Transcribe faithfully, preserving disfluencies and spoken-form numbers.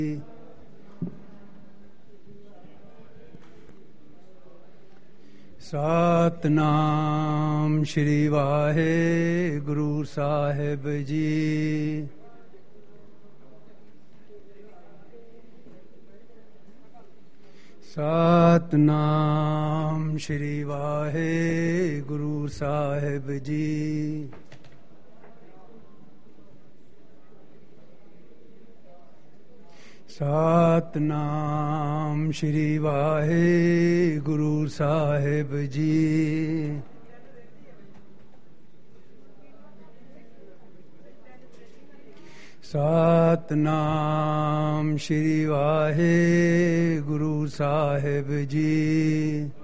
Satnam Shri Waheguru Sahib ji. Satnam Shri Waheguru Sahib ji. Satnam Shri Waheguru Sahib ji. Satnam Shri Waheguru Sahib ji.